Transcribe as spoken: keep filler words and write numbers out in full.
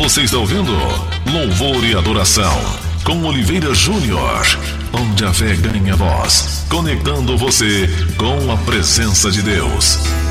Você está ouvindo Louvor e Adoração com Oliveira Júnior, onde a fé ganha voz, conectando você com a presença de Deus.